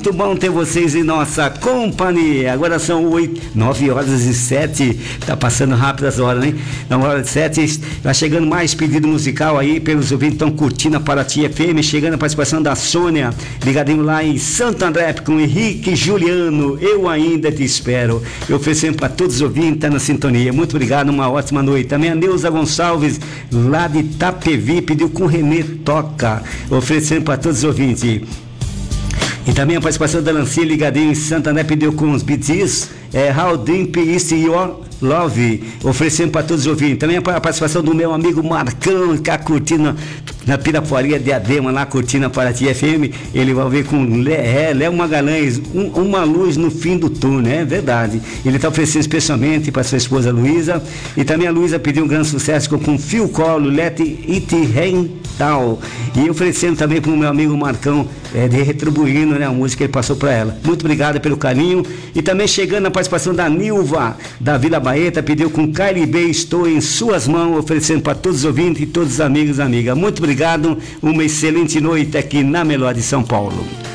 muito bom ter vocês em nossa companhia. Agora são 9h07, tá passando rápido as horas, né? 9h07, tá chegando mais pedido musical aí pelos ouvintes, estão curtindo a Paraty FM, chegando a participação da Sônia, ligadinho lá em Santo André, com Henrique Juliano, eu ainda te espero. Eu oferecendo para todos os ouvintes, tá na sintonia. Muito obrigado, uma ótima noite. Também a Neuza Gonçalves, lá de Itapevi, pediu com Renê Toca, oferecendo para todos os ouvintes. E também a participação da Lancia, ligadinho em Santo André, pediu com os BTS, How Deep Is Your Love, oferecendo para todos os ouvintes. Também a participação do meu amigo Marcão, que está curtindo na Pirapoaria de Adema, lá curtindo a Paraty FM. Ele vai ver com Léo Magalhães, uma luz no fim do túnel, é verdade. Ele está oferecendo especialmente para sua esposa Luísa. E também a Luísa pediu um grande sucesso com Phil Collor, Let It Rain Down. E oferecendo também para o meu amigo Marcão, de retribuindo, né, a música que ele passou para ela. Muito obrigado pelo carinho. E também chegando a participação da Nilva, da Vila Baeta, pediu com KLB, estou em suas mãos, oferecendo para todos os ouvintes e todos os amigos e amigas. Muito obrigado, uma excelente noite aqui na Melhor de São Paulo.